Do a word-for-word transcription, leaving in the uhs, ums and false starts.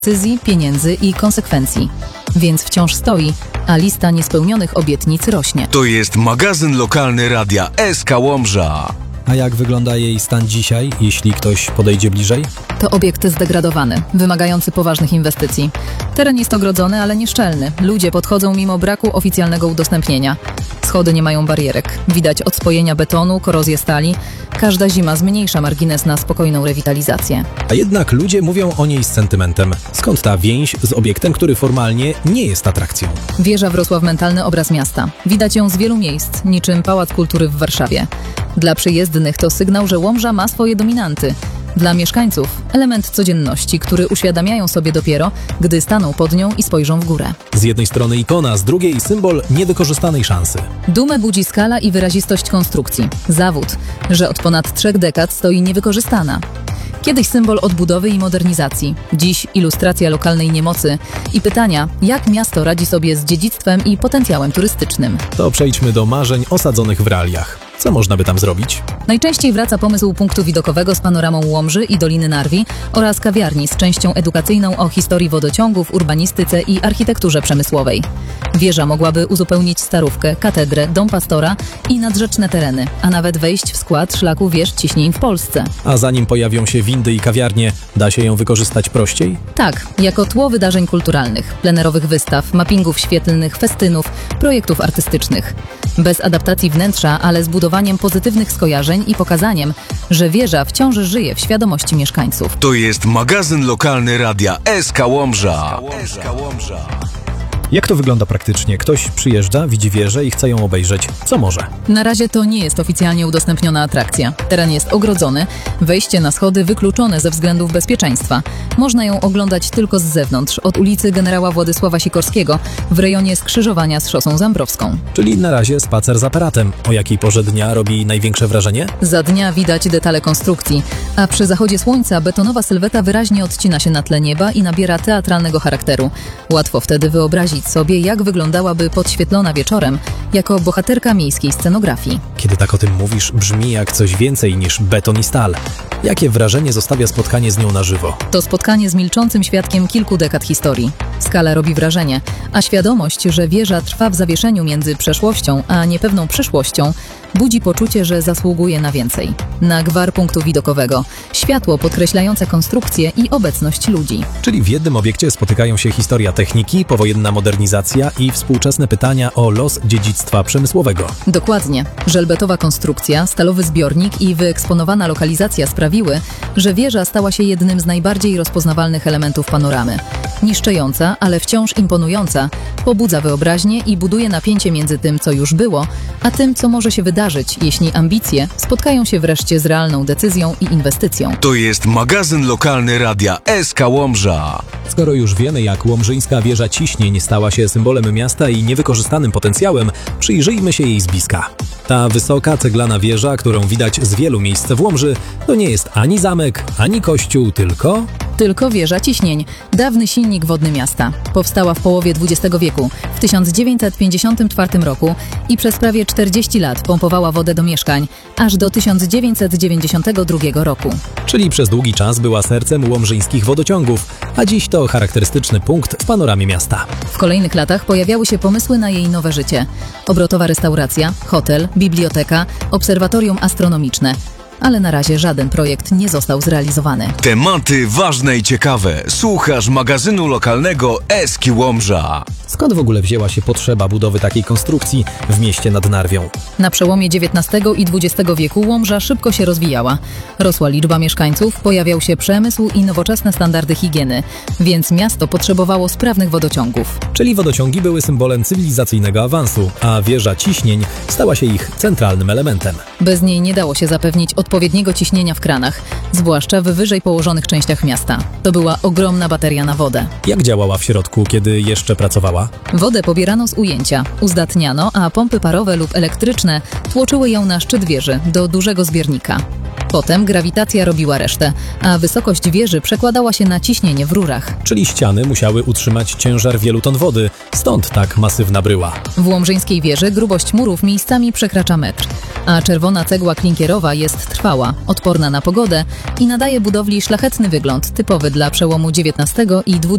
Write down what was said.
decyzji, pieniędzy i konsekwencji. Więc wciąż stoi, a lista niespełnionych obietnic rośnie. To jest magazyn lokalny Radia S K Łomża. A jak wygląda jej stan dzisiaj, jeśli ktoś podejdzie bliżej? To obiekt zdegradowany, wymagający poważnych inwestycji. Teren jest ogrodzony, ale nieszczelny. Ludzie podchodzą mimo braku oficjalnego udostępnienia. Schody nie mają barierek. Widać odspojenia betonu, korozję stali. Każda zima zmniejsza margines na spokojną rewitalizację. A jednak ludzie mówią o niej z sentymentem. Skąd ta więź z obiektem, który formalnie nie jest atrakcją? Wieża wrosła w mentalny obraz miasta. Widać ją z wielu miejsc, niczym Pałac Kultury w Warszawie. Dla przyjezdnych to sygnał, że Łomża ma swoje dominanty. Dla mieszkańców element codzienności, który uświadamiają sobie dopiero, gdy staną pod nią i spojrzą w górę. Z jednej strony ikona, z drugiej symbol niewykorzystanej szansy. Dumę budzi skala i wyrazistość konstrukcji. Zawód, że od ponad trzech dekad stoi niewykorzystana. Kiedyś symbol odbudowy i modernizacji, dziś ilustracja lokalnej niemocy i pytania, jak miasto radzi sobie z dziedzictwem i potencjałem turystycznym. To przejdźmy do marzeń osadzonych w realiach. Co można by tam zrobić? Najczęściej wraca pomysł punktu widokowego z panoramą Łomży i Doliny Narwi oraz kawiarni z częścią edukacyjną o historii wodociągów, urbanistyce i architekturze przemysłowej. Wieża mogłaby uzupełnić Starówkę, katedrę, dom pastora i nadrzeczne tereny, a nawet wejść w skład szlaku wież ciśnień w Polsce. A zanim pojawią się windy i kawiarnie, da się ją wykorzystać prościej? Tak, jako tło wydarzeń kulturalnych, plenerowych wystaw, mappingów świetlnych, festynów, projektów artystycznych. Bez adaptacji wnętrza, ale z budowaniem pozytywnych skojarzeń i pokazaniem, że wieża wciąż żyje w świadomości mieszkańców. To jest magazyn lokalny Radia S K Łomża. Jak to wygląda praktycznie? Ktoś przyjeżdża, widzi wieżę i chce ją obejrzeć. Co może? Na razie to nie jest oficjalnie udostępniona atrakcja. Teren jest ogrodzony, wejście na schody wykluczone ze względów bezpieczeństwa. Można ją oglądać tylko z zewnątrz, od ulicy Generała Władysława Sikorskiego, w rejonie skrzyżowania z szosą Zambrowską. Czyli na razie spacer z aparatem. O jakiej porze dnia robi największe wrażenie? Za dnia widać detale konstrukcji, a przy zachodzie słońca betonowa sylweta wyraźnie odcina się na tle nieba i nabiera teatralnego charakteru. Łatwo wtedy wyobrazić sobie, jak wyglądałaby podświetlona wieczorem jako bohaterka miejskiej scenografii. Kiedy tak o tym mówisz, brzmi jak coś więcej niż beton i stal. Jakie wrażenie zostawia spotkanie z nią na żywo? To spotkanie z milczącym świadkiem kilku dekad historii. Skala robi wrażenie, a świadomość, że wieża trwa w zawieszeniu między przeszłością a niepewną przyszłością, budzi poczucie, że zasługuje na więcej. Na gwar punktu widokowego, światło podkreślające konstrukcję i obecność ludzi. Czyli w jednym obiekcie spotykają się historia techniki, powojenna modernizacja i współczesne pytania o los dziedzictwa przemysłowego. Dokładnie. Żelbetowa konstrukcja, stalowy zbiornik i wyeksponowana lokalizacja sprawiły, że wieża stała się jednym z najbardziej rozpoznawalnych elementów panoramy. Niszcząca, ale wciąż imponująca, pobudza wyobraźnię i buduje napięcie między tym, co już było, a tym, co może się wydarzyć, jeśli ambicje spotkają się wreszcie z realną decyzją i inwestycją. To jest magazyn lokalny Radia S K Łomża. Skoro już wiemy, jak łomżyńska wieża ciśnień stała się symbolem miasta i niewykorzystanym potencjałem, przyjrzyjmy się jej z bliska. Ta wysoka, ceglana wieża, którą widać z wielu miejsc w Łomży, to nie jest ani zamek, ani kościół, tylko... Tylko wieża ciśnień, dawny silnik wodny miasta. Powstała w połowie dwudziestego wieku, w tysiąc dziewięćset pięćdziesiątym czwartym roku i przez prawie czterdzieści lat pompowała wodę do mieszkań, aż do tysiąc dziewięćset dziewięćdziesiątego drugiego roku. Czyli przez długi czas była sercem łomżyńskich wodociągów, a dziś to charakterystyczny punkt w panoramie miasta. W kolejnych latach pojawiały się pomysły na jej nowe życie. Obrotowa restauracja, hotel, biblioteka, obserwatorium astronomiczne. Ale na razie żaden projekt nie został zrealizowany. Tematy ważne i ciekawe. Słuchasz magazynu lokalnego S K Łomża. Skąd w ogóle wzięła się potrzeba budowy takiej konstrukcji w mieście nad Narwią? Na przełomie dziewiętnastego i dwudziestego wieku Łomża szybko się rozwijała. Rosła liczba mieszkańców, pojawiał się przemysł i nowoczesne standardy higieny, więc miasto potrzebowało sprawnych wodociągów. Czyli wodociągi były symbolem cywilizacyjnego awansu, a wieża ciśnień stała się ich centralnym elementem. Bez niej nie dało się zapewnić odpowiedniego ciśnienia w kranach, zwłaszcza w wyżej położonych częściach miasta. To była ogromna bateria na wodę. Jak działała w środku, kiedy jeszcze pracowała? Wodę pobierano z ujęcia, uzdatniano, a pompy parowe lub elektryczne tłoczyły ją na szczyt wieży, do dużego zbiornika. Potem grawitacja robiła resztę, a wysokość wieży przekładała się na ciśnienie w rurach. Czyli ściany musiały utrzymać ciężar wielu ton wody, stąd tak masywna bryła. W łomżyńskiej wieży grubość murów miejscami przekracza metr, a czerwona cegła klinkierowa jest trwała, odporna na pogodę i nadaje budowli szlachetny wygląd, typowy dla przełomu dziewiętnastego i dwudziestego